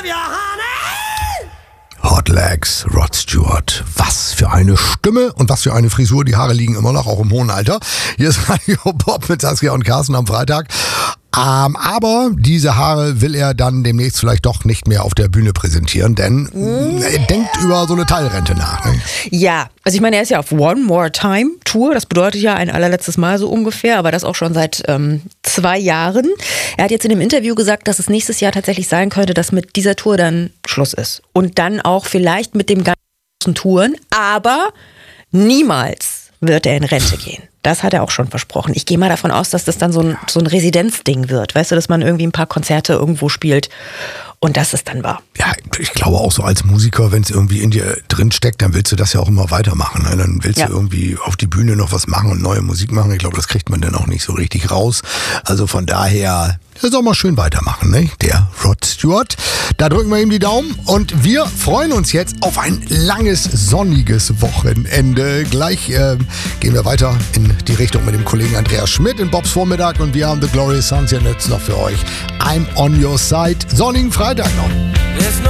Hot Legs, Rod Stewart. Was für eine Stimme und was für eine Frisur. Die Haare liegen immer noch, auch im hohen Alter. Hier ist Radio Bob mit Saskia und Carsten am Freitag. Aber diese Haare will er dann demnächst vielleicht doch nicht mehr auf der Bühne präsentieren, denn er denkt über so eine Teilrente nach. Ne? Ja, also ich meine, er ist ja auf One More Time Tour. Das bedeutet ja ein allerletztes Mal so ungefähr, aber das auch schon seit 2 Jahren. Er hat jetzt in dem Interview gesagt, dass es nächstes Jahr tatsächlich sein könnte, dass mit dieser Tour dann Schluss ist. Und dann auch vielleicht mit dem ganzen Touren, aber niemals wird er in Rente gehen. Das hat er auch schon versprochen. Ich gehe mal davon aus, dass das dann so ein Residenzding wird. Weißt du, dass man irgendwie ein paar Konzerte irgendwo spielt und das ist dann wahr. Ja, ich glaube auch so als Musiker, wenn es irgendwie in dir drin steckt, dann willst du das ja auch immer weitermachen. Ne? Dann willst du irgendwie auf die Bühne noch was machen und neue Musik machen. Ich glaube, das kriegt man dann auch nicht so richtig raus. Also von daher, der soll mal schön weitermachen, ne? Der Rod Stewart. Da drücken wir ihm die Daumen und wir freuen uns jetzt auf ein langes, sonniges Wochenende. Gleich gehen wir weiter in die Richtung mit dem Kollegen Andreas Schmidt in Bobs Vormittag und wir haben The Glorious Sons jetzt noch für euch. I'm on your side. Sonnigen Freitag noch.